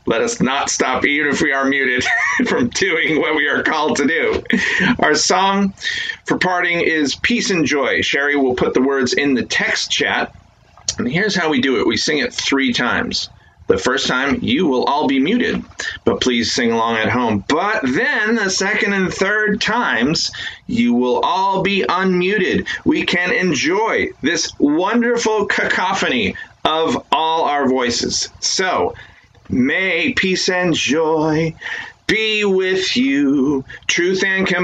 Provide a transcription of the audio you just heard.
let us not stop, even if we are muted, from doing what we are called to do. Our song for parting is Peace and Joy. Sherry will put the words in the text chat. And here's how we do it. We sing it 3 times. The first time, you will all be muted, but please sing along at home. But then the second and third times, you will all be unmuted. We can enjoy this wonderful cacophony of all our voices. So, may peace and joy be with you, truth and compassion.